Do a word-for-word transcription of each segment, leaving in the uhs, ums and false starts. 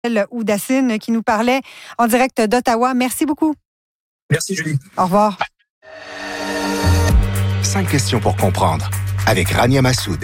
Oudassine qui nous parlait en direct d'Ottawa. Merci beaucoup. Merci Julie. Au revoir. Cinq questions pour comprendre avec Rania Massoud.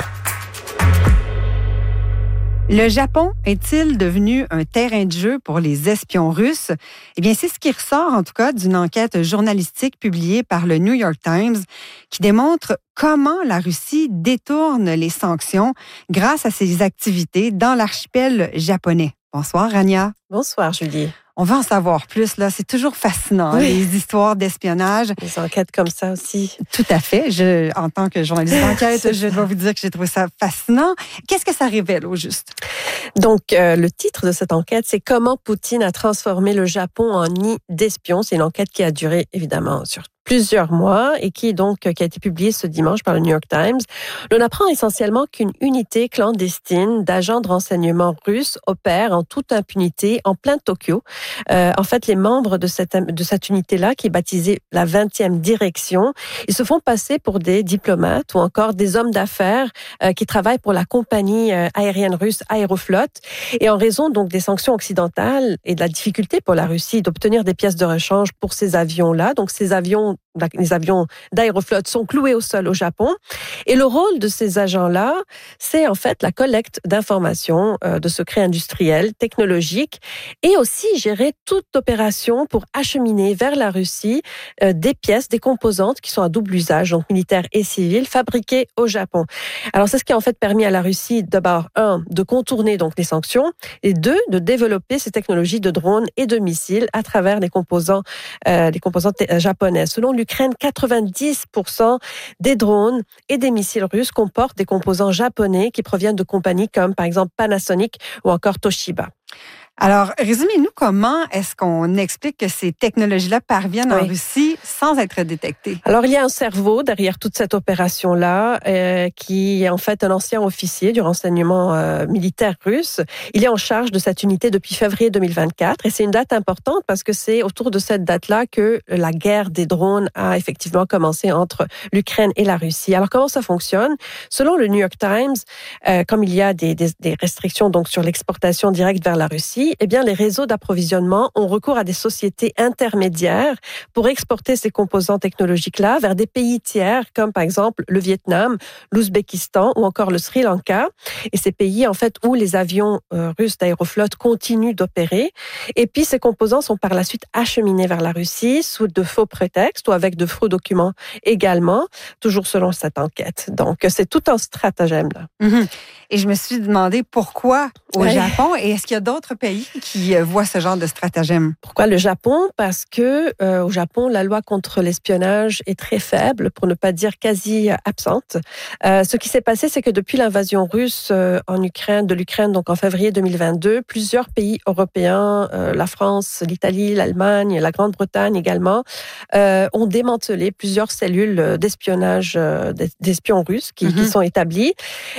Le Japon est-il devenu un terrain de jeu pour les espions russes? Eh bien, c'est ce qui ressort en tout cas d'une enquête journalistique publiée par le New York Times qui démontre comment la Russie détourne les sanctions grâce à ses activités dans l'archipel japonais. Bonsoir, Rania. Bonsoir, Julie. On veut en savoir plus, là. C'est toujours fascinant, oui. Les histoires d'espionnage. Les enquêtes comme ça aussi. Tout à fait. Je, en tant que journaliste d'enquête, je dois vous dire que j'ai trouvé ça fascinant. Qu'est-ce que ça révèle, au juste? Donc, euh, le titre de cette enquête, c'est « Comment Poutine a transformé le Japon en nid d'espions ». C'est une enquête qui a duré, évidemment, sur plusieurs mois et qui, donc, qui a été publiée ce dimanche par le New York Times. On apprend essentiellement qu'une unité clandestine d'agents de renseignement russes opère en toute impunité en plein Tokyo. Euh, en fait, les membres de cette, de cette unité-là, qui est baptisée la vingtième direction, ils se font passer pour des diplomates ou encore des hommes d'affaires euh, qui travaillent pour la compagnie euh, aérienne russe Aeroflot. Et en raison donc des sanctions occidentales et de la difficulté pour la Russie d'obtenir des pièces de rechange pour ces avions-là, donc ces avions les avions d'Aeroflot sont cloués au sol au Japon. Et le rôle de ces agents-là, c'est en fait la collecte d'informations, euh, de secrets industriels, technologiques, et aussi gérer toute opération pour acheminer vers la Russie euh, des pièces, des composantes qui sont à double usage, donc militaires et civils, fabriquées au Japon. Alors c'est ce qui a en fait permis à la Russie, d'abord, un, de contourner donc les sanctions, et deux, de développer ces technologies de drones et de missiles à travers les composants, euh, les composantes japonaises. Selon l'Ukraine, quatre-vingt-dix pour cent des drones et des missiles russes comportent des composants japonais qui proviennent de compagnies comme, par exemple, Panasonic ou encore Toshiba. Alors, résumez-nous comment est-ce qu'on explique que ces technologies-là parviennent oui. en Russie sans être détectées? Alors, il y a un cerveau derrière toute cette opération-là euh, qui est en fait un ancien officier du renseignement euh, militaire russe. Il est en charge de cette unité depuis février deux mille vingt-quatre et c'est une date importante parce que c'est autour de cette date-là que la guerre des drones a effectivement commencé entre l'Ukraine et la Russie. Alors, comment ça fonctionne? Selon le New York Times, euh, comme il y a des, des, des restrictions donc sur l'exportation directe vers la Russie, eh bien, les réseaux d'approvisionnement ont recours à des sociétés intermédiaires pour exporter ces composants technologiques-là vers des pays tiers, comme par exemple le Vietnam, l'Ouzbékistan ou encore le Sri Lanka. Et ces pays, en fait, où les avions euh, russes d'Aeroflot continuent d'opérer. Et puis, ces composants sont par la suite acheminés vers la Russie sous de faux prétextes ou avec de faux documents également, toujours selon cette enquête. Donc, c'est tout un stratagème, là. Mm-hmm. Et je me suis demandé pourquoi au ouais. Japon et est-ce qu'il y a d'autres pays qui voient ce genre de stratagème? Pourquoi le Japon? Parce que euh, au Japon, la loi contre l'espionnage est très faible, pour ne pas dire quasi absente. Euh, ce qui s'est passé, c'est que depuis l'invasion russe euh, en Ukraine, de l'Ukraine, donc en février deux mille vingt-deux, plusieurs pays européens, euh, la France, l'Italie, l'Allemagne, la Grande-Bretagne également, euh, ont démantelé plusieurs cellules d'espionnage euh, d'espions russes qui, mm-hmm. qui sont établies.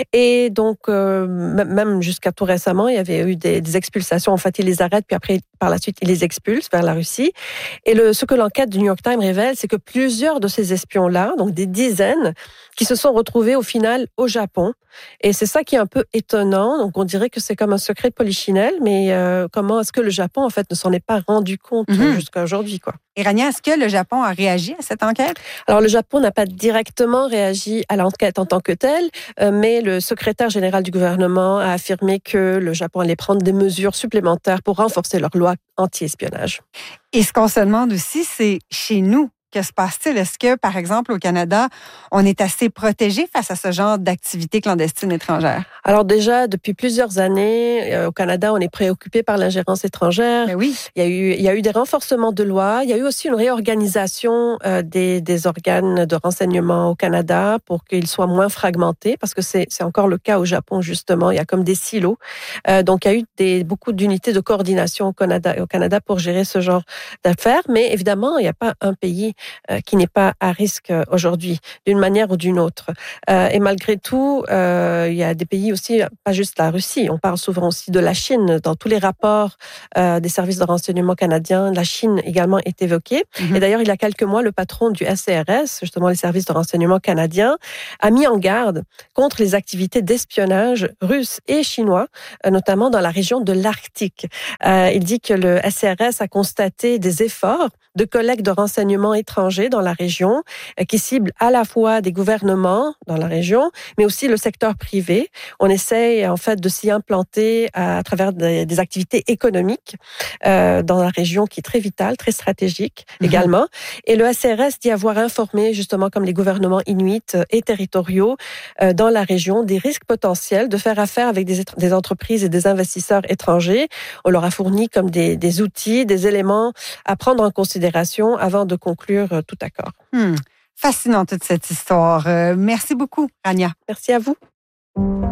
Et donc, euh, même jusqu'à tout récemment, il y avait eu des, des expulsations. En fait, ils les arrêtent, puis après, par la suite, ils les expulsent vers la Russie. Et le, ce que l'enquête du New York Times révèle, c'est que plusieurs de ces espions-là, donc des dizaines, qui se sont retrouvés au final au Japon. Et c'est ça qui est un peu étonnant. Donc, on dirait que c'est comme un secret de polichinelle, mais euh, comment est-ce que le Japon, en fait, ne s'en est pas rendu compte mm-hmm. jusqu'à aujourd'hui, quoi? Et Rania, est-ce que le Japon a réagi à cette enquête? Alors, le Japon n'a pas directement réagi à l'enquête en tant que telle, euh, mais le secrétaire général du gouvernement a affirmé que le Japon allait prendre des mesures supplémentaires pour renforcer leur loi anti-espionnage. Et ce qu'on se demande aussi, c'est chez nous, que se passe-t-il? Est-ce que, par exemple, au Canada, on est assez protégé face à ce genre d'activités clandestines étrangères? Alors déjà, depuis plusieurs années, euh, au Canada, on est préoccupé par l'ingérence étrangère. Mais oui. Il y a eu, il y a eu des renforcements de lois. Il y a eu aussi une réorganisation euh, des, des organes de renseignement au Canada pour qu'ils soient moins fragmentés, parce que c'est, c'est encore le cas au Japon, justement. Il y a comme des silos. Euh, donc, il y a eu des, beaucoup d'unités de coordination au Canada, au Canada pour gérer ce genre d'affaires. Mais évidemment, il n'y a pas un pays euh, qui n'est pas à risque aujourd'hui, d'une manière ou d'une autre. Euh, et malgré tout, euh, il y a des pays aussi, pas juste la Russie, on parle souvent aussi de la Chine. Dans tous les rapports euh, des services de renseignement canadiens, la Chine également est évoquée. Mm-hmm. Et d'ailleurs, il y a quelques mois, le patron du S C R S, justement les services de renseignement canadiens, a mis en garde contre les activités d'espionnage russes et chinois, euh, notamment dans la région de l'Arctique. Euh, il dit que le S C R S a constaté des efforts de collecte de renseignements étrangers dans la région euh, qui ciblent à la fois des gouvernements dans la région, mais aussi le secteur privé. On essaye en fait de s'y implanter à, à travers des, des activités économiques euh, dans la région qui est très vitale, très stratégique mmh. également. Et le S C R S dit avoir informé justement comme les gouvernements inuits et territoriaux euh, dans la région des risques potentiels de faire affaire avec des, des entreprises et des investisseurs étrangers. On leur a fourni comme des, des outils, des éléments à prendre en considération avant de conclure tout accord. Hmm. Fascinant toute cette histoire. Euh, merci beaucoup, Rania. Merci à vous.